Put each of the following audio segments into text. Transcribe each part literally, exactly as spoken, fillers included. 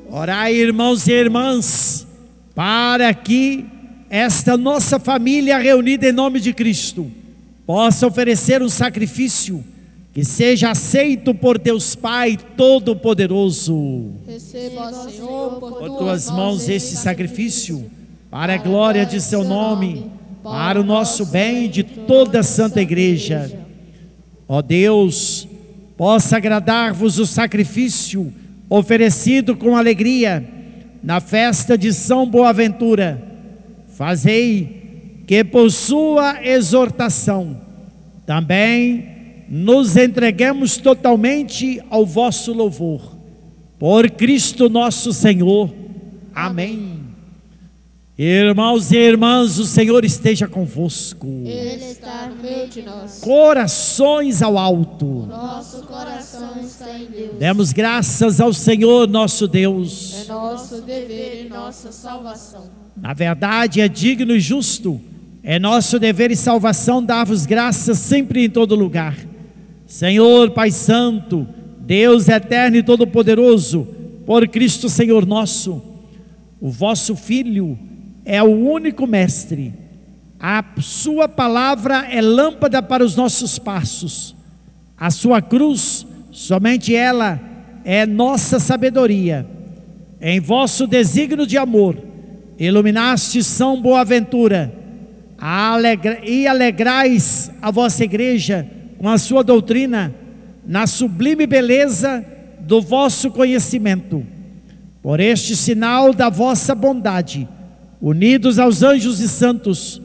Orai, irmãos e irmãs, para que esta nossa família reunida em nome de Cristo possa oferecer um sacrifício que seja aceito por Deus Pai Todo-Poderoso. Receba, Senhor, por, por tuas mãos este sacrifício, para a glória de seu nome, para o nosso bem e de toda a Santa Igreja. Ó Deus, possa agradar-vos o sacrifício oferecido com alegria na festa de São Boaventura. Fazei que por sua exortação também nos entreguemos totalmente ao vosso louvor. Por Cristo nosso Senhor. Amém. Irmãos e irmãs, o Senhor esteja convosco. Ele está no meio de nós. Corações ao alto. Nosso coração está em Deus. Demos graças ao Senhor nosso Deus. É nosso dever e nossa salvação. Na verdade, é digno e justo, é nosso dever e salvação dar-vos graças sempre e em todo lugar. Senhor Pai Santo, Deus eterno e todo-poderoso, por Cristo Senhor nosso, o vosso Filho é o único mestre. A sua palavra é lâmpada para os nossos passos. A sua cruz, somente ela é nossa sabedoria. Em vosso desígnio de amor, iluminaste São Boaventura alegra, e alegrais a vossa igreja com a sua doutrina, na sublime beleza do vosso conhecimento. Por este sinal da vossa bondade, unidos aos anjos e santos,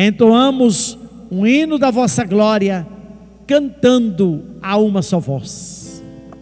entoamos um hino da vossa glória, cantando a uma só voz.